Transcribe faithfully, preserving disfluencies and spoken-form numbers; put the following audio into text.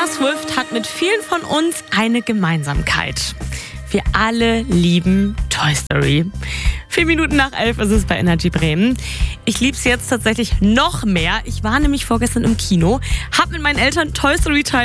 Swift hat mit vielen von uns eine Gemeinsamkeit. Wir alle lieben Toy Story. Vier Minuten nach elf ist es bei Energy Bremen. Ich liebe es jetzt tatsächlich noch mehr. Ich war nämlich vorgestern im Kino, habe mit meinen Eltern Toy Story Teil